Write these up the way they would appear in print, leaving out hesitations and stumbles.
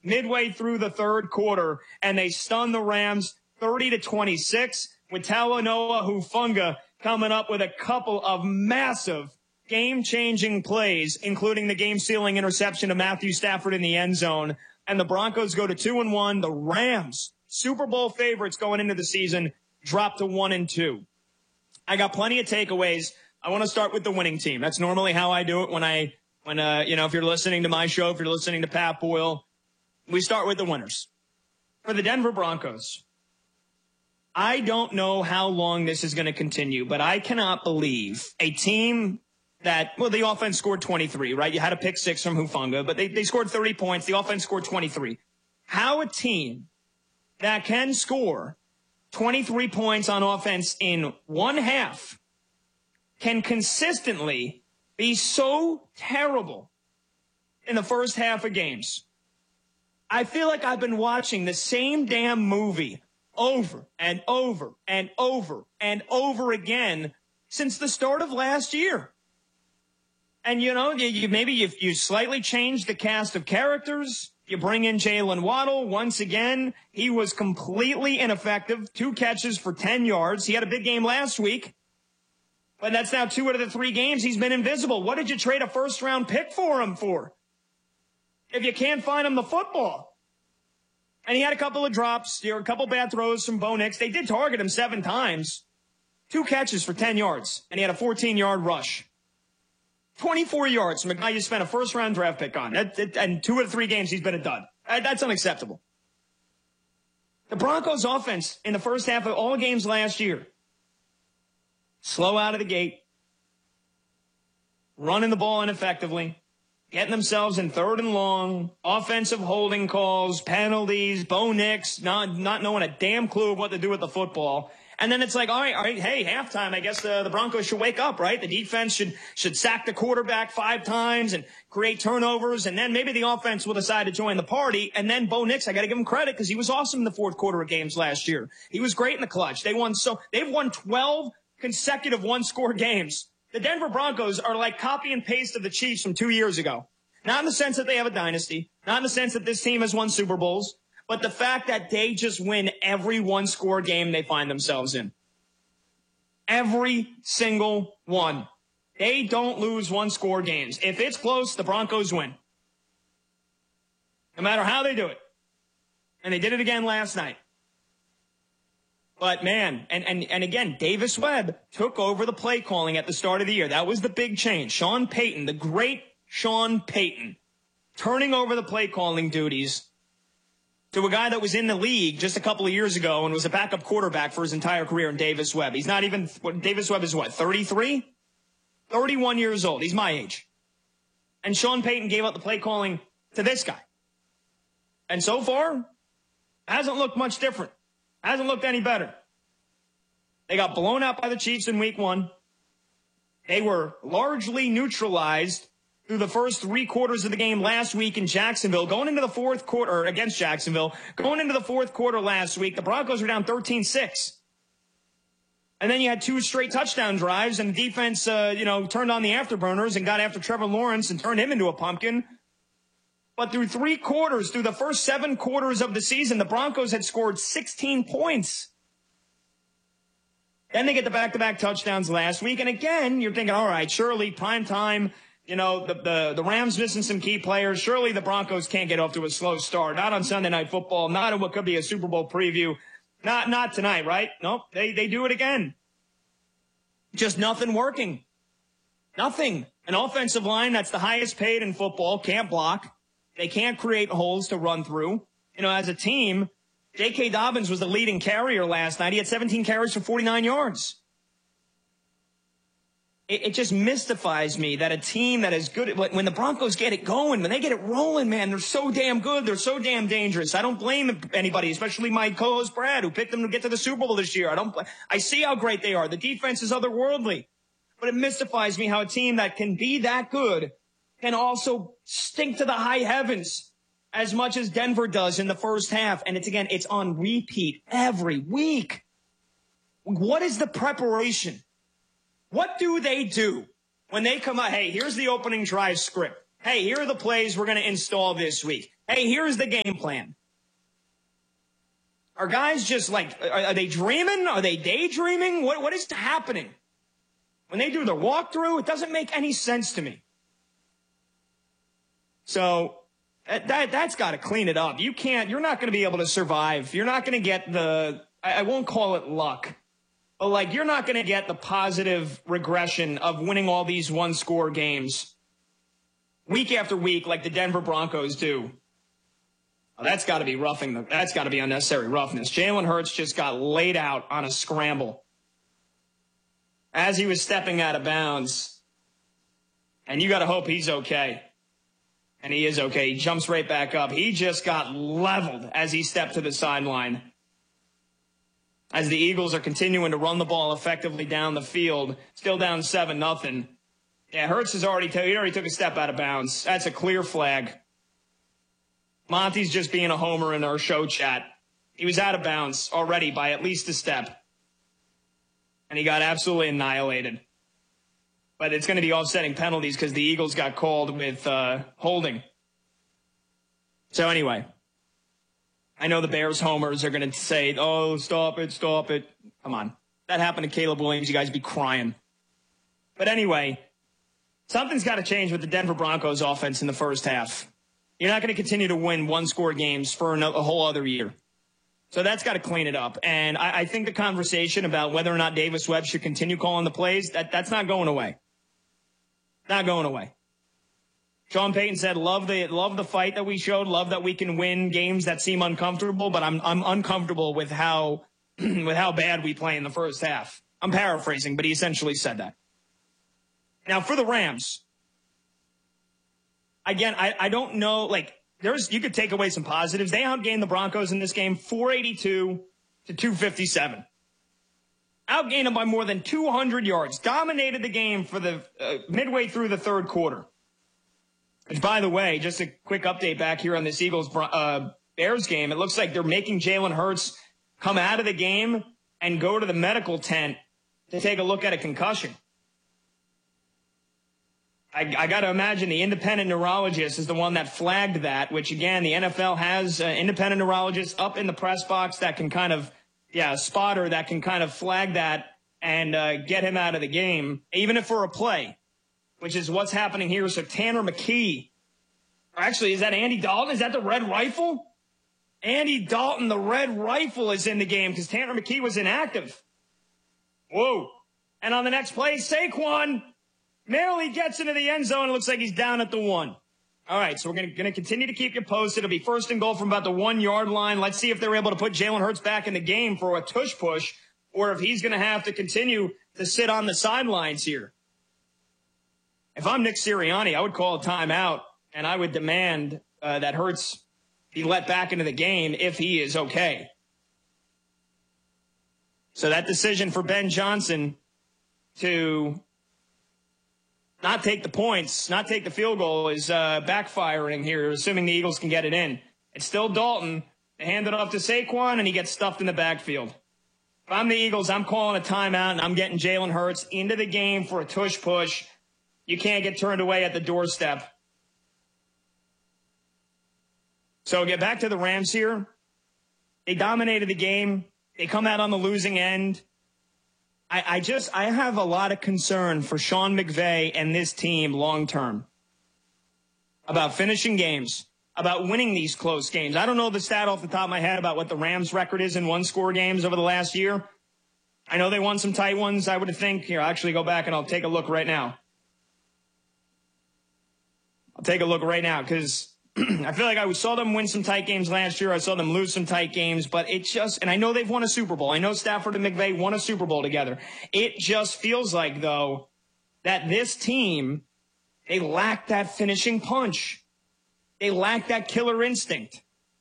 midway through the third quarter, and they stun the Rams 30-26 with Talanoa Hufanga coming up with a couple of massive game-changing plays, including the game-sealing interception of Matthew Stafford in the end zone. And the Broncos go to 2-1. The Rams, Super Bowl favorites going into the season, drop to 1-2. I got plenty of takeaways. I want to start with the winning team. That's normally how I do it when if you're listening to my show, if you're listening to Pat Boyle, we start with the winners. For the Denver Broncos, I don't know how long this is going to continue, but I cannot believe a team the offense scored 23, right? You had a pick six from Hufanga, but they scored 30 points. The offense scored 23. How a team that can score 23 points on offense in one half can consistently be so terrible in the first half of games. I feel like I've been watching the same damn movie over and over and over and over again since the start of last year. And, you slightly change the cast of characters. You bring in Jalen Waddle. Once again, he was completely ineffective. 2 catches for 10 yards. He had a big game last week. But that's now 2 out of the 3 games he's been invisible. What did you trade a first-round pick for him for? If you can't find him the football. And he had a couple of drops. A couple bad throws from Bo Nix. They did target him 7 times. 2 catches for 10 yards. And he had a 14-yard rush. 24 yards from a guy you spent a first-round draft pick on. And 2 out of 3 games, he's been a dud. That's unacceptable. The Broncos' offense in the first half of all games last year, slow out of the gate, running the ball ineffectively, getting themselves in 3rd and long, offensive holding calls, penalties, Bo Nix, not knowing a damn clue of what to do with the football. And then it's like, all right, hey, halftime, I guess the Broncos should wake up, right? The defense should sack the quarterback 5 times and create turnovers, and then maybe the offense will decide to join the party. And then Bo Nix, I got to give him credit because he was awesome in the fourth quarter of games last year. He was great in the clutch. They've won 12 consecutive one-score games. The Denver Broncos are like copy and paste of the Chiefs from 2 years ago. Not in the sense that they have a dynasty, not in the sense that this team has won Super Bowls, but the fact that they just win every one-score game they find themselves in. Every single one. They don't lose one-score games. If it's close, the Broncos win. No matter how they do it. And they did it again last night. But, man, and again, Davis Webb took over the play calling at the start of the year. That was the big change. Sean Payton, the great Sean Payton, turning over the play calling duties to a guy that was in the league just a couple of years ago and was a backup quarterback for his entire career in Davis Webb. He's not even, Davis Webb is 33? 31 years old. He's my age. And Sean Payton gave up the play calling to this guy. And so far, hasn't looked much different. Hasn't looked any better. They got blown out by the Chiefs in week 1. They were largely neutralized through the first 3 quarters of the game last week in Jacksonville. Going into the fourth quarter, against Jacksonville, going into the fourth quarter last week, the Broncos were down 13-6. And then you had 2 straight touchdown drives, and the defense, turned on the afterburners and got after Trevor Lawrence and turned him into a pumpkin. But through 3 quarters, through the first 7 quarters of the season, the Broncos had scored 16 points. Then they get the back-to-back touchdowns last week. And again, you're thinking, all right, surely prime time, the Rams missing some key players. Surely the Broncos can't get off to a slow start. Not on Sunday Night Football. Not in what could be a Super Bowl preview. Not tonight, right? Nope. They do it again. Just nothing working. Nothing. An offensive line that's the highest paid in football can't block. They can't create holes to run through. As a team, J.K. Dobbins was the leading carrier last night. He had 17 carries for 49 yards. It just mystifies me that a team that is good, when the Broncos get it going, when they get it rolling, man, they're so damn good. They're so damn dangerous. I don't blame anybody, especially my co-host Brad, who picked them to get to the Super Bowl this year. I see how great they are. The defense is otherworldly. But it mystifies me how a team that can be that good can also stink to the high heavens as much as Denver does in the first half. And it's on repeat every week. What is the preparation? What do they do when they come out? Hey, here's the opening drive script. Hey, here are the plays we're going to install this week. Hey, here's the game plan. Are guys just like, are they dreaming? Are they daydreaming? What is happening? When they do the walkthrough, it doesn't make any sense to me. So that's got to clean it up. You're not going to be able to survive. You're not going to get I won't call it luck, but like you're not going to get the positive regression of winning all these one-score games week after week like the Denver Broncos do. Oh, that's got to be that's got to be unnecessary roughness. Jalen Hurts just got laid out on a scramble as he was stepping out of bounds. And you got to hope he's okay. And he is okay. He jumps right back up. He just got leveled as he stepped to the sideline. As the Eagles are continuing to run the ball effectively down the field, still down 7-0. Yeah, Hurts he already took a step out of bounds. That's a clear flag. Monty's just being a homer in our show chat. He was out of bounds already by at least a step. And he got absolutely annihilated. But it's going to be offsetting penalties because the Eagles got called with holding. So anyway, I know the Bears homers are going to say, oh, stop it. Come on. That happened to Caleb Williams. You guys be crying. But anyway, something's got to change with the Denver Broncos offense in the first half. You're not going to continue to win one-score games for a whole other year. So that's got to clean it up. And I think the conversation about whether or not Davis Webb should continue calling the plays, that's not going away. Not going away. Sean Payton said, love the fight that we showed, love that we can win games that seem uncomfortable, but I'm uncomfortable with how bad we play in the first half. I'm paraphrasing, but he essentially said that. Now for the Rams, again, I don't know, like, you could take away some positives. They outgained the Broncos in this game 482 to 257. Outgained them by more than 200 yards. Dominated the game for the midway through the third quarter. Which, by the way, just a quick update back here on this Eagles-Bears game. It looks like they're making Jalen Hurts come out of the game and go to the medical tent to take a look at a concussion. I got to imagine the independent neurologist is the one that flagged that, which, again, the NFL has independent neurologists up in the press box that can kind of, a spotter that can kind of flag that and get him out of the game, even if for a play, which is what's happening here. So Tanner McKee, or actually, is that Andy Dalton? Is that the Red Rifle? Andy Dalton, the Red Rifle, is in the game because Tanner McKee was inactive. Whoa. And on the next play, Saquon narrowly gets into the end zone. It looks like he's down at the 1. All right, so we're going to continue to keep you posted. It'll be first and goal from about the 1-yard line. Let's see if they're able to put Jalen Hurts back in the game for a tush push, or if he's going to have to continue to sit on the sidelines here. If I'm Nick Sirianni, I would call a timeout, and I would demand that Hurts be let back into the game if he is okay. So that decision for Ben Johnson to not take the points, not take the field goal is backfiring here, assuming the Eagles can get it in. It's still Dalton. They hand it off to Saquon, and he gets stuffed in the backfield. If I'm the Eagles, I'm calling a timeout, and I'm getting Jalen Hurts into the game for a tush push. You can't get turned away at the doorstep. So get back to the Rams here. They dominated the game. They come out on the losing end. I have a lot of concern for Sean McVay and this team long term about finishing games, about winning these close games. I don't know the stat off the top of my head about what the Rams' record is in one-score games over the last year. I know they won some tight ones, I would think. Here, I'll actually go back and I'll take a look right now. Because I feel like I saw them win some tight games last year. I saw them lose some tight games, but and I know they've won a Super Bowl. I know Stafford and McVay won a Super Bowl together. It just feels like, though, that this team, they lack that finishing punch. They lack that killer instinct.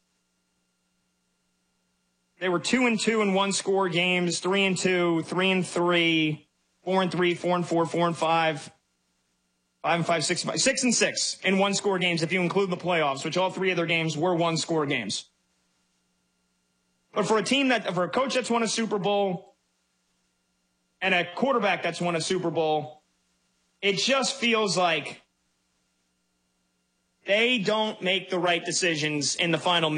They were 2-2 in one-score games, 3-2, 3-3, 4-3, 4-4, 4-5. 5-5, 6-5, 6-6 in one-score games if you include the playoffs, which all three of their games were one-score games. But for a coach that's won a Super Bowl and a quarterback that's won a Super Bowl, it just feels like they don't make the right decisions in the final